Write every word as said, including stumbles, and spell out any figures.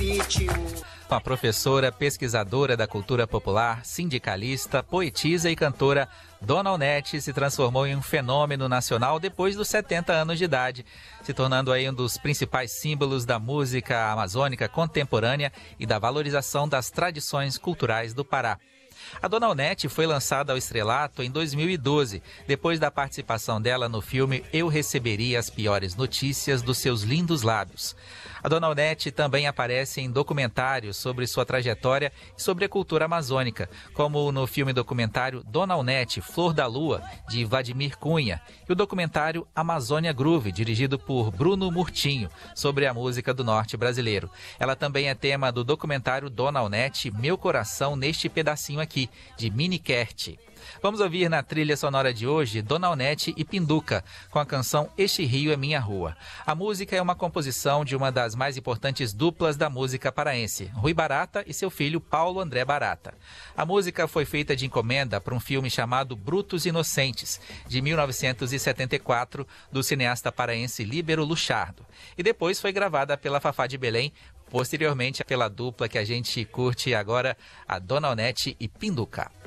sítio. Uma professora, pesquisadora da cultura popular, sindicalista, poetisa e cantora, Dona Onete se transformou em um fenômeno nacional depois dos setenta anos de idade, se tornando aí um dos principais símbolos da música amazônica contemporânea e da valorização das tradições culturais do Pará. A Dona Onete foi lançada ao estrelato em dois mil e doze, depois da participação dela no filme Eu Receberia as Piores Notícias dos Seus Lindos Lábios. A Dona Onete também aparece em documentários sobre sua trajetória e sobre a cultura amazônica, como no filme documentário Dona Onete, Flor da Lua, de Vladimir Cunha, e o documentário Amazônia Groove, dirigido por Bruno Murtinho, sobre a música do norte brasileiro. Ela também é tema do documentário Dona Onete, Meu Coração Neste Pedacinho Aqui, de Mini Kert. Vamos ouvir na trilha sonora de hoje Dona Onete e Pinduca, com a canção Este Rio é Minha Rua. A música é uma composição de uma das mais importantes duplas da música paraense, Rui Barata e seu filho Paulo André Barata. A música foi feita de encomenda para um filme chamado Brutos Inocentes, de mil novecentos e setenta e quatro, do cineasta paraense Líbero Luchardo, e depois foi gravada pela Fafá de Belém, posteriormente pela dupla que a gente curte agora, a Dona Onete e Pinduca.